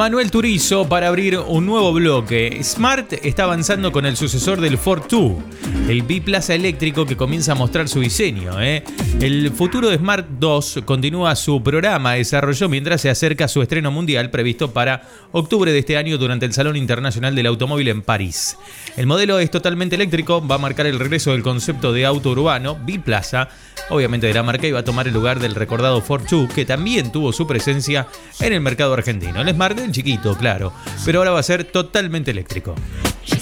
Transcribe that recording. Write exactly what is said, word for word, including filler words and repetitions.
Manuel Turizo para abrir un nuevo bloque. Smart está avanzando con el sucesor del Ford dos, el biplaza eléctrico que comienza a mostrar su diseño. ¿eh? El futuro de Smart dos continúa su programa de desarrollo mientras se acerca a su estreno mundial previsto para octubre de este año durante el Salón Internacional del Automóvil en París. El modelo es totalmente eléctrico, va a marcar el regreso del concepto de auto urbano biplaza, obviamente de la marca, y va a tomar el lugar del recordado Ford dos, que también tuvo su presencia en el mercado argentino. El Smart, el chiquito, claro, pero ahora va a ser totalmente eléctrico.